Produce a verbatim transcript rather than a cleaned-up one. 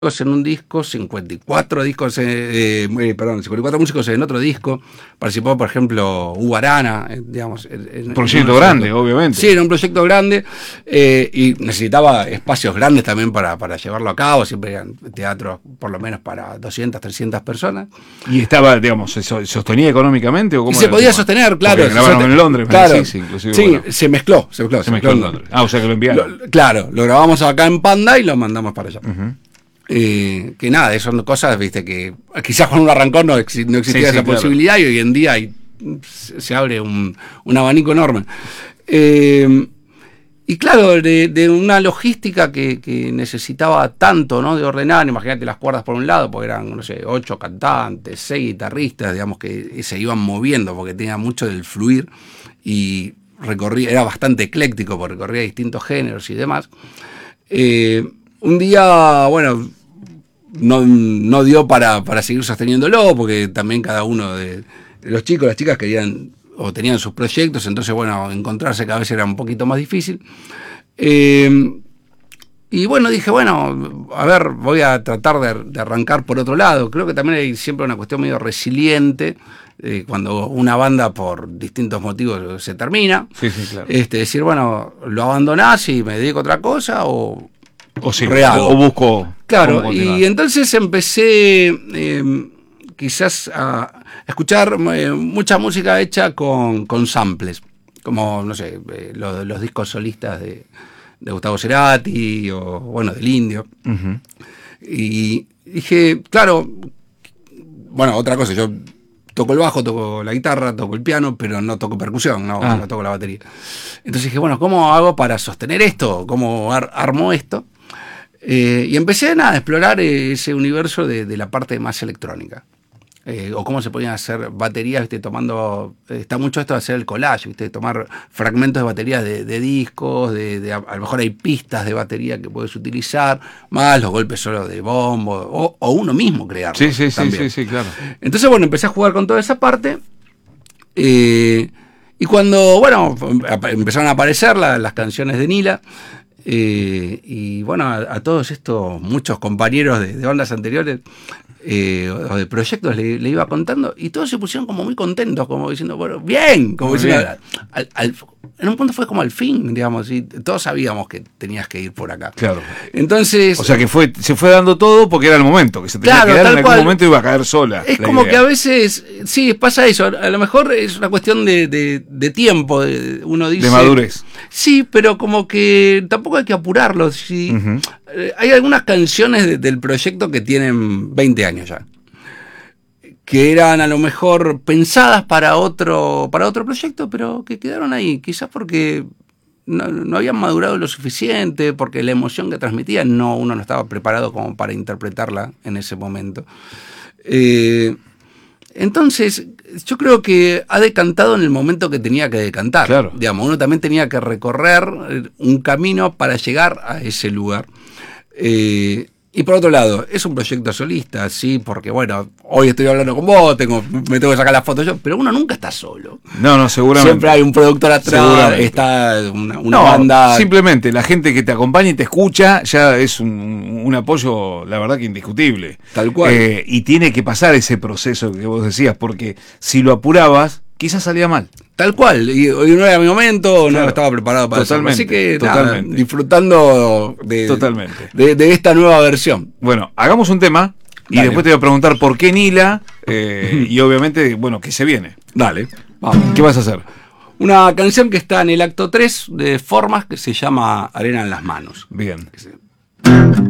en un disco, cincuenta y cuatro discos, eh, eh, perdón, cincuenta y cuatro músicos en otro disco. Participó, por ejemplo, Hugo Arana, eh, digamos. En, proyecto en grande, proyecto. Obviamente. Sí, era un proyecto grande eh, y necesitaba espacios grandes también para, para llevarlo a cabo. Siempre eran teatros, por lo menos para doscientas, trescientas personas. ¿Y estaba, digamos, se sostenía económicamente? ¿O cómo se podía sostener, claro. Se grabaron en Londres, claro. Decís, inclusive, sí, bueno. se mezcló, se mezcló. Se, se mezcló en Londres. Ah, o sea que lo enviaron. Lo, claro, lo grabamos acá en Panda y lo mandamos para allá. Uh-huh. Eh, que nada, son cosas, viste, que quizás cuando uno arrancó no, ex, no existía sí, esa sí, posibilidad claro. Y hoy en día hay, se abre un, un abanico enorme. Eh, y claro, de, de una logística que, que necesitaba tanto, ¿no? De ordenar, imagínate las cuerdas por un lado, porque eran, no sé, ocho cantantes, seis guitarristas, digamos, que se iban moviendo porque tenía mucho del fluir y recorría, era bastante ecléctico porque recorría distintos géneros y demás. Eh, un día, bueno, no, no dio para, para seguir sosteniéndolo, porque también cada uno de, de los chicos, las chicas querían o tenían sus proyectos, entonces, bueno, encontrarse cada vez era un poquito más difícil. Eh, y bueno, dije, bueno, a ver, voy a tratar de, de arrancar por otro lado. Creo que también hay siempre una cuestión medio resiliente, eh, cuando una banda por distintos motivos se termina. Sí, sí, claro. Este, decir, bueno, lo abandonás y me dedico a otra cosa o... O, sí, real. o busco. Claro, y entonces empecé eh, quizás a escuchar eh, mucha música hecha con, con samples, como, no sé, eh, los, los discos solistas de, de Gustavo Cerati o, bueno, del Indio. Uh-huh. Y dije, claro, bueno, otra cosa, yo toco el bajo, toco la guitarra, toco el piano, pero no toco percusión, no, ah. no toco la batería. Entonces dije, bueno, ¿cómo hago para sostener esto? ¿Cómo ar- armo esto? Eh, y empecé nada, a explorar eh, ese universo de, de la parte más electrónica. Eh, o cómo se podían hacer baterías, ¿viste? Tomando. Eh, está mucho esto de hacer el collage, ¿viste? Tomar fragmentos de baterías de, de discos, de, de, a, a lo mejor hay pistas de batería que puedes utilizar, más los golpes solo de bombo, o, o uno mismo crearlo. Sí, sí, sí, sí, sí, claro. Entonces, bueno, empecé a jugar con toda esa parte. Eh, y cuando, bueno, empezaron a aparecer la, las canciones de Nila. Eh, y bueno, a, a todos estos muchos compañeros de, de bandas anteriores eh, o de proyectos le, le iba contando y todos se pusieron como muy contentos, como diciendo, bueno, bien, como diciendo, al, al, en un punto fue como al fin, digamos, y todos sabíamos que tenías que ir por acá. Claro. Entonces, o sea que fue se fue dando todo porque era el momento, que se tenía claro, que dar, en algún cual, momento iba a caer sola. Es como idea. Que a veces, sí, pasa eso, a lo mejor es una cuestión de, de, de tiempo, de, uno dice... De madurez. Sí, pero como que tampoco hay que apurarlo. Si, uh-huh. eh, hay algunas canciones de, del proyecto que tienen veinte años ya, que eran a lo mejor pensadas para otro, para otro proyecto, pero que quedaron ahí, quizás porque no, no habían madurado lo suficiente, porque la emoción que transmitían, no, uno no estaba preparado como para interpretarla en ese momento. Eh, Entonces, yo creo que ha decantado en el momento que tenía que decantar. Claro. Digamos, uno también tenía que recorrer un camino para llegar a ese lugar. Eh, y por otro lado, es un proyecto solista, sí, porque bueno, hoy estoy hablando con vos, tengo, me tengo que sacar las fotos yo, pero uno nunca está solo. No, no, seguramente. Siempre hay un productor atrás, está una, una no, banda. Simplemente la gente que te acompaña y te escucha ya es un, un apoyo, la verdad que indiscutible. Tal cual. Eh, y tiene que pasar ese proceso que vos decías, porque si lo apurabas, quizás salía mal. Tal cual, y hoy no era mi momento, claro, no estaba preparado para eso. Así que totalmente. Nada, disfrutando de, totalmente. De, de esta nueva versión. Bueno, hagamos un tema y Dale. Después te voy a preguntar por qué Nila eh, y obviamente, bueno, qué se viene. Dale, vamos. ¿Qué vas a hacer? Una canción que está en el acto tres de Formas que se llama Arena en las manos. Bien.